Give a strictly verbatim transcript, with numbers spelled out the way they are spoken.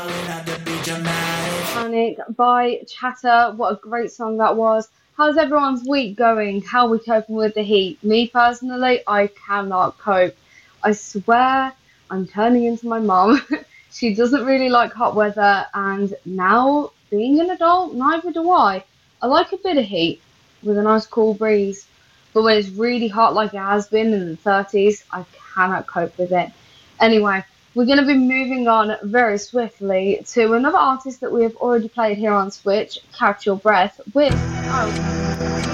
Panic by Chatter. What a great song that was. How's everyone's week going? How are we coping with the heat? Me personally, I cannot cope. I swear I'm turning into my mum. She doesn't really like hot weather, and now, being an adult, neither do I. I like a bit of heat with a nice cool breeze, but when it's really hot like it has been in the thirties, I cannot cope with it. Anyway, we're going to be moving on very swiftly to another artist that we have already played here on Switch, Catch Your Breath, with... Oh,